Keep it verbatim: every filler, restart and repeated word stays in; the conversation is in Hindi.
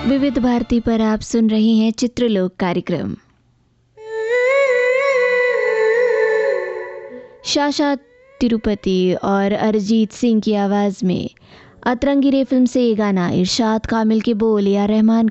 विविध भारती पर आप सुन रहे हैं चित्रलोक कार्यक्रम। शाशा तिरुपति और अरिजीत सिंह की आवाज़ में अतरंगी रे फिल्म से ये गाना, इरशाद कामिल के बोल, ए आर रहमान